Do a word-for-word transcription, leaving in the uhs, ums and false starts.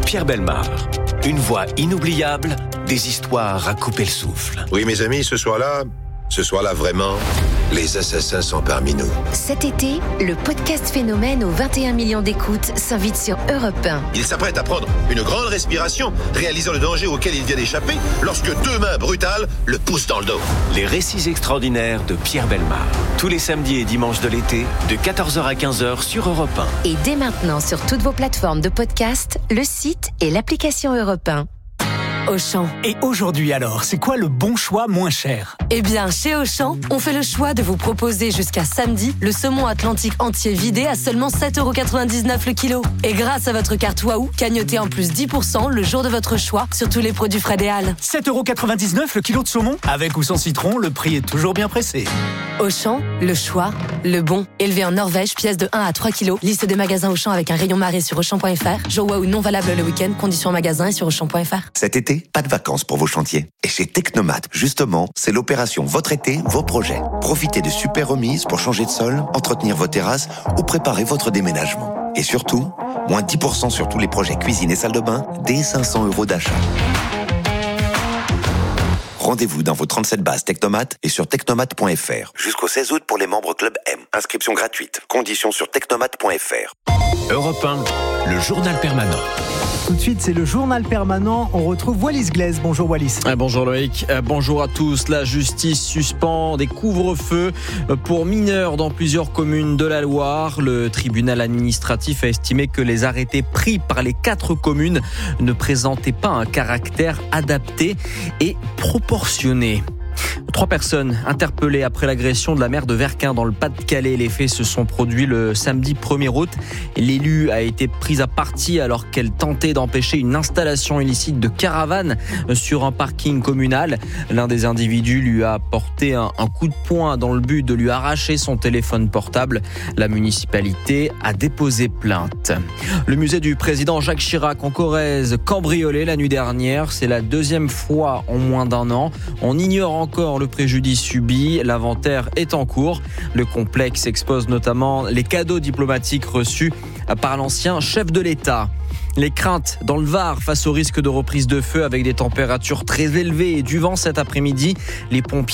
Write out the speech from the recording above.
Pierre Bellemare. Une voix inoubliable, des histoires à couper le souffle. Oui, mes amis, ce soir-là, ce soir-là, vraiment, les assassins sont parmi nous. Cet été, le podcast Phénomène aux vingt et un millions d'écoutes s'invite sur Europe un. Il s'apprête à prendre une grande respiration, réalisant le danger auquel il vient d'échapper, lorsque deux mains brutales le poussent dans le dos. Les récits extraordinaires de Pierre Bellemare. Tous les samedis et dimanches de l'été, de quatorze heures à quinze heures sur Europe un. Et dès maintenant sur toutes vos plateformes de podcast, le site et l'application Europe un. Auchan. Et aujourd'hui alors, c'est quoi le bon choix moins cher ? Eh bien, chez Auchan, on fait le choix de vous proposer jusqu'à samedi le saumon atlantique entier vidé à seulement sept euros quatre-vingt-dix-neuf le kilo. Et grâce à votre carte Waouh, cagnotez en plus dix pour cent le jour de votre choix sur tous les produits frais des Halles. sept euros quatre-vingt-dix-neuf le kilo de saumon ? Avec ou sans citron, le prix est toujours bien pressé. Auchan, le choix, le bon. Élevé en Norvège, pièce de un à trois kilos. Liste des magasins Auchan avec un rayon marée sur Auchan point F R. Jour Waouh non valable le week-end. Conditions en magasin et sur Auchan point F R. Cet été, pas de vacances pour vos chantiers. Et chez Technomat, justement, c'est l'opération Votre été, vos projets. Profitez de super remises pour changer de sol, entretenir vos terrasses ou préparer votre déménagement. Et surtout, moins dix pour cent sur tous les projets cuisine et salle de bain, dès cinq cents euros d'achat. Rendez-vous dans vos trente-sept bases Technomat et sur technomat point F R. Jusqu'au seize août pour les membres Club M. Inscription gratuite. Conditions sur technomat point F R. Europe un, le journal permanent. Tout de suite, c'est le journal permanent. On retrouve Wallis Glaise. Bonjour Wallis. Ah, bonjour Loïc, ah, bonjour à tous. La justice suspend des couvre-feux pour mineurs dans plusieurs communes de la Loire. Le tribunal administratif a estimé que les arrêtés pris par les quatre communes ne présentaient pas un caractère adapté et proportionné. Trois personnes interpellées après l'agression de la maire de Verquin dans le Pas-de-Calais. Les faits se sont produits le samedi premier août. L'élu a été prise à partie alors qu'elle tentait d'empêcher une installation illicite de caravane sur un parking communal. L'un des individus lui a porté un, un coup de poing dans le but de lui arracher son téléphone portable. La municipalité a déposé plainte. Le musée du président Jacques Chirac en Corrèze, cambriolé la nuit dernière. C'est la deuxième fois en moins d'un an. On ignore encore le préjudice subi. L'inventaire est en cours. Le complexe expose notamment les cadeaux diplomatiques reçus par l'ancien chef de l'État. Les craintes dans le Var face au risque de reprise de feu avec des températures très élevées et du vent cet après-midi. Les pompiers